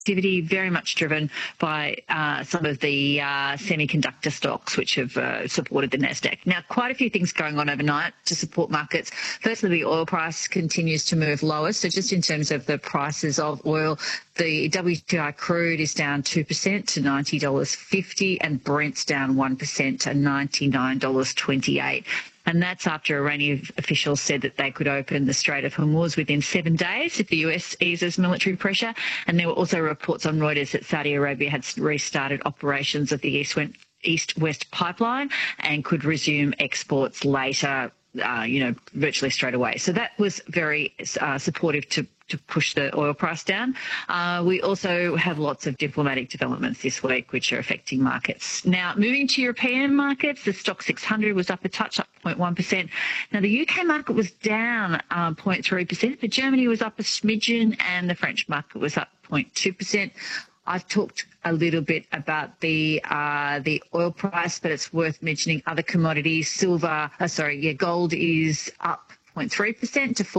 activity, very much driven by some of the semiconductor stocks, which have supported the Nasdaq. Now, quite a few things going on overnight to support markets. Firstly, the oil price continues to move lower. So just in terms of the prices of oil, the WTI crude is down 2% to $90.50 and Brent's down 1% to $99.28. And that's after Iranian officials said that they could open the Strait of Hormuz within 7 days if the US eases military pressure. And there were also reports on Reuters that Saudi Arabia had restarted operations of the East-West pipeline and could resume exports later, virtually straight away. So that was very supportive to push the oil price down. We also have lots of diplomatic developments this week which are affecting markets. Now, moving to European markets, the Stock 600 was up a touch, up 0.1%. Now, the UK market was down 0.3%, but Germany was up a smidgen and the French market was up 0.2%. I've talked a little bit about the oil price, but it's worth mentioning other commodities. Gold is up 0.3% to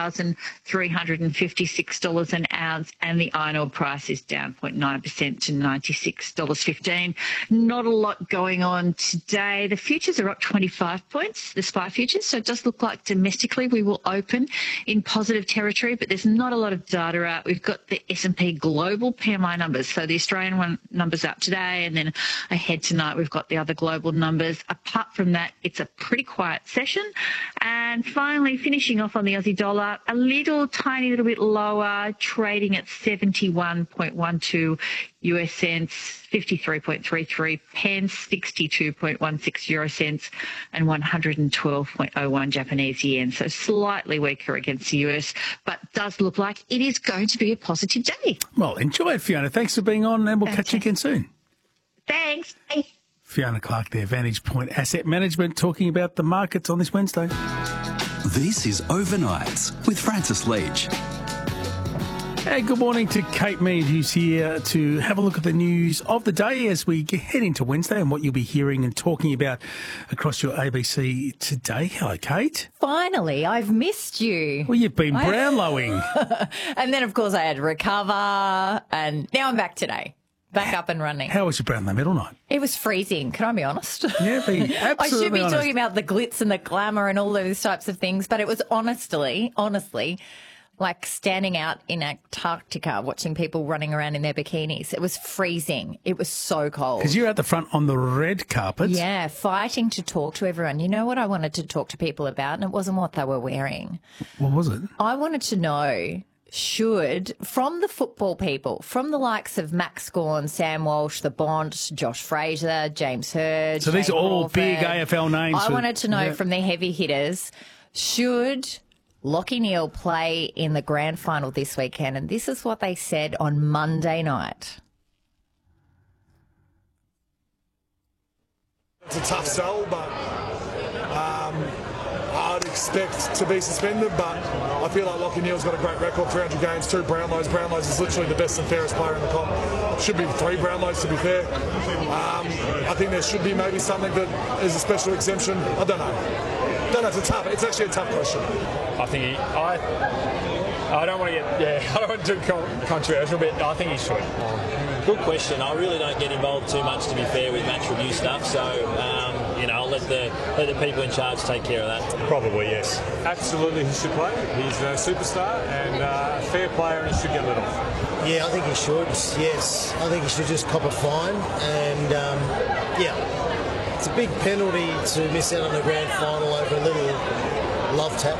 $4,356 an ounce, and the iron ore price is down 0.9% to $96.15. Not a lot going on today. The futures are up 25 points, the SPI futures, so it does look like domestically we will open in positive territory, but there's not a lot of data out. We've got the S&P Global PMI numbers, so the Australian one numbers out today, and then ahead tonight we've got the other global numbers. Apart from that, it's a pretty quiet session. And finally, finishing off on the Aussie dollar, a tiny little bit lower, trading at 71.12 US cents, 53.33 pence, 62.16 euro cents, and 112.01 Japanese yen. So slightly weaker against the US, but does look like it is going to be a positive day. Well, enjoy it, Fiona. Thanks for being on, and we'll catch you again soon. Thanks. Bye. Fiona Clark there, Vantage Point Asset Management, talking about the markets on this Wednesday. This is Overnights with Francis Leach. Hey, good morning to Kate Mead, who's here to have a look at the news of the day as we head into Wednesday and what you'll be hearing and talking about across your ABC today. Hello, Kate. Finally, I've missed you. Well, you've been Brownlowing. And then, of course, I had to recover, and now I'm back today. Back up and running. How was your Brownlow medal night? It was freezing. Can I be honest? Yeah, be absolutely I should be honest. talking about the glitz and the glamour and all those types of things, but it was honestly, like standing out in Antarctica watching people running around in their bikinis. It was freezing. It was so cold. Because you're at the front on the red carpet. Yeah, fighting to talk to everyone. You know what I wanted to talk to people about, and it wasn't what they were wearing. What was it? I wanted to know, from the football people, from the likes of Max Gawn, Sam Walsh, The Bont, Josh Fraser, James Hird. So these are all big AFL names. I wanted to know from the heavy hitters, should Lachie Neale play in the grand final this weekend? And this is what they said on Monday night. It's a tough sell, but I'd expect to be suspended, but I feel like Lachie Neale's got a great record, 300 games, 2 Brownlows. Brownlows is literally the best and fairest player in the comp. Should be 3 Brownlows, to be fair. I think there should be maybe something that is a special exemption. I don't know. It's actually a tough question. I think I don't want to I don't want to do controversial, but I think he should. Good question. I really don't get involved too much, to be fair, with match review stuff. So, I'll let the people in charge take care of that. Probably, yes. Absolutely, he should play. He's a superstar and a fair player, and he should get let off. Yeah, I think he should. Yes, I think he should just cop a fine, and it's a big penalty to miss out on the grand final over a little love tap.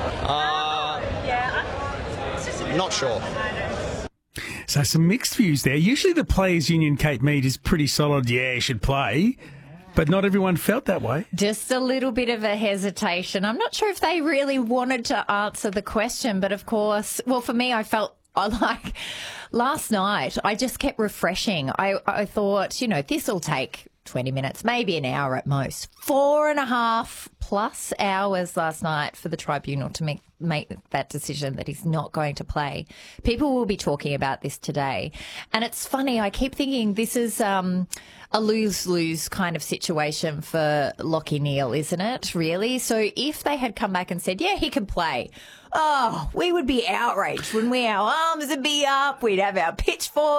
Not sure. So some mixed views there. Usually the Players Union, Kate Mead, is pretty solid. Yeah, he should play. But not everyone felt that way. Just a little bit of a hesitation. I'm not sure if they really wanted to answer the question, but of course, well, for me, I last night, I just kept refreshing. I thought, this will take 20 minutes, maybe an hour at most. 4.5 plus hours last night for the tribunal to make that decision that he's not going to play. People will be talking about this today. And it's funny, I keep thinking this is a lose-lose kind of situation for Lachie Neale, isn't it, really? So if they had come back and said, yeah, he can play, we would be outraged. Wouldn't we? Our arms would be up. We'd have our pitchforks.